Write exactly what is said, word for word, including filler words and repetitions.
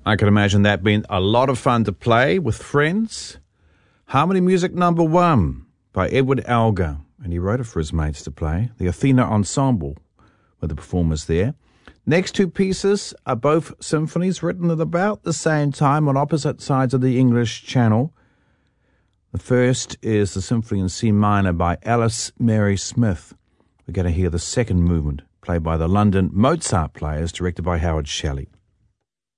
I can imagine that being a lot of fun to play with friends. Harmony Music Number One by Edward Elgar, and he wrote it for his mates to play. The Athena Ensemble were the performers there. Next two pieces are both symphonies written at about the same time on opposite sides of the English Channel. The first is the Symphony in C minor by Alice Mary Smith. We're going to hear the second movement played by the London Mozart Players, directed by Howard Shelley.